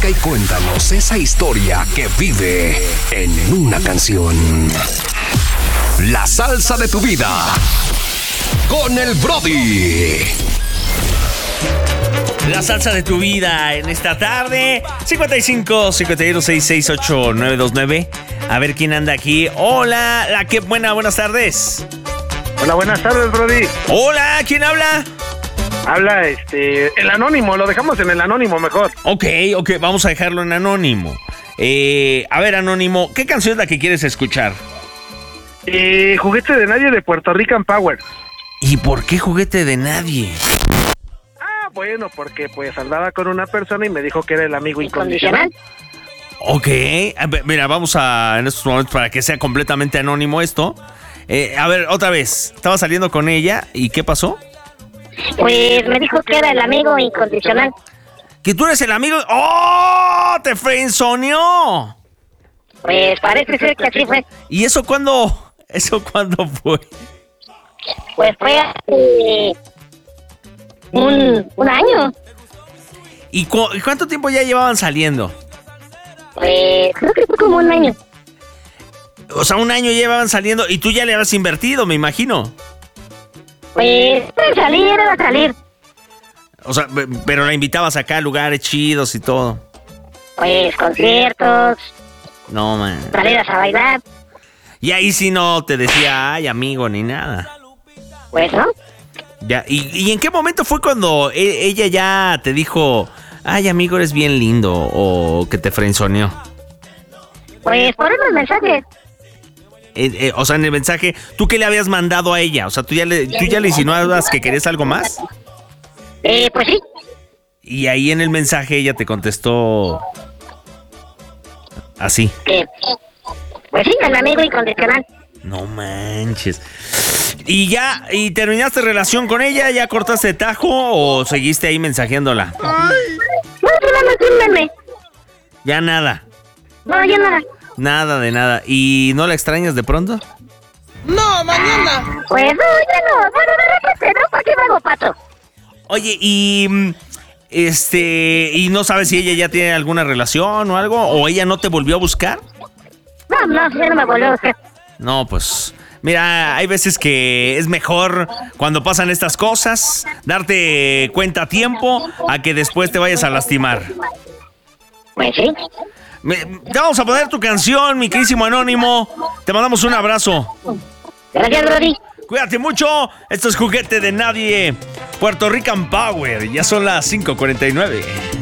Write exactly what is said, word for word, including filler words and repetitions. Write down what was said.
Marca y cuéntanos esa historia que vive en una canción. La salsa de tu vida con el Brody. La salsa de tu vida en esta tarde. cincuenta y cinco, cincuenta y uno, sesenta y seis, ochenta y nueve veintinueve. A ver quién anda aquí. Hola, la que buena, buenas tardes. Hola, buenas tardes, Brody. Hola, ¿quién habla? Habla este el anónimo, lo dejamos en el anónimo mejor. Ok, ok, vamos a dejarlo en anónimo. Eh, a ver, anónimo, ¿qué canción es la que quieres escuchar? Eh, juguete de nadie de Puerto Rican Power. ¿Y por qué juguete de nadie? Ah, bueno, porque pues andaba con una persona y me dijo que era el amigo incondicional. Ok, a ver, mira, vamos a, en estos momentos, para que sea completamente anónimo esto. Eh, a ver, otra vez, estaba saliendo con ella, ¿y qué pasó? Pues me dijo que era el amigo incondicional. ¿Que tú eres el amigo? ¡Oh! ¡Te frenzoneó! Pues parece ser que así fue. ¿Y eso cuándo? ¿Eso cuándo fue? Pues fue hace un, un año. ¿Y cu- cuánto tiempo ya llevaban saliendo? Pues creo que fue como un año. O sea, un año llevaban saliendo y tú ya le habías invertido, me imagino. Pues para salir era salir. O sea, pe- pero la invitabas acá a lugares chidos y todo. Pues conciertos, No, man. salidas a bailar. Y ahí sí no te decía, ay, amigo, ni nada. Pues no. Ya, ¿y, y en qué momento fue cuando e- ella ya te dijo, ay, amigo, eres bien lindo, o que te frenzoneó? Pues por unos mensajes. Eh, eh, o sea, en el mensaje, ¿tú qué le habías mandado a ella? O sea, ¿tú ya le, tú ya le insinuabas que querías algo más? Eh, pues sí. Y ahí en el mensaje ella te contestó así. Que, pues sí, el amigo incondicional. No manches. ¿Y ya, y terminaste relación con ella? ¿Ya cortaste de tajo o seguiste ahí mensajeándola? No, solamente un meme. Ya nada. No, yo nada. Nada de nada. ¿Y no la extrañas de pronto? No, mañana. Pues no, ya no. Bueno, de repente, ¿no? ¿Para qué me hago pato? Oye, y mm, este, ¿y no sabes si ella ya tiene alguna relación o algo? ¿O ella no te volvió a buscar? No, no, ya no me volvió a buscar. No, pues, mira, hay veces que es mejor cuando pasan estas cosas darte cuenta a tiempo a que después te vayas a lastimar. Pues sí. Me- te vamos a poner tu canción, mi querísimo anónimo. Te mandamos un abrazo. Gracias, Brody. Cuídate mucho. Esto es Juguete de Nadie. Puerto Rican Power. Ya son las cinco cuarenta y nueve.